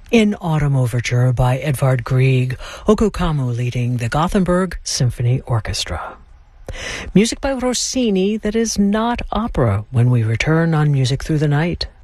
In Autumn Overture by Edvard Grieg, Okukamu leading the Gothenburg Symphony Orchestra. Music by Rossini that is not opera when we return on Music Through the Night.